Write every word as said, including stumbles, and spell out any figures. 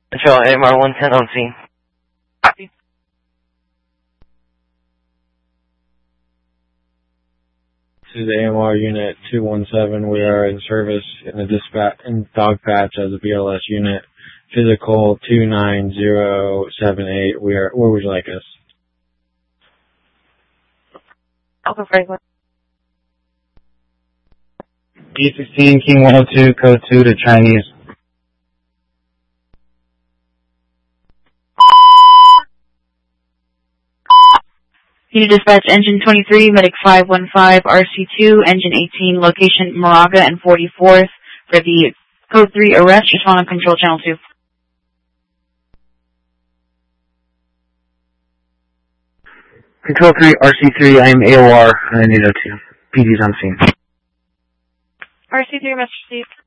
Control A M R one ten on scene. Copy. This is A M R Unit two one seven. We are in service in the dispatch in dog patch as a B L S unit. Physical two nine zero seven eight. We are. Where would you like us? Alpha Franklin. B sixteen King one oh two, code two to Chinese. Unit dispatch engine twenty-three, medic five one five, R C two, engine eighteen, location Moraga and forty-fourth for the code three arrest. Respond on control channel two. Control three, R C three, I am A O R nine eight oh two. P D's on scene. R C three, message received.